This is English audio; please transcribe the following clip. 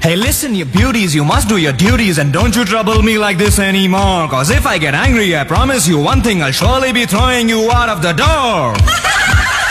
Hey listen, you beauties, you must do your duties and don't you trouble me like this anymore. Cause if I get angry, I promise you one thing, I'll surely be throwing you out of the door.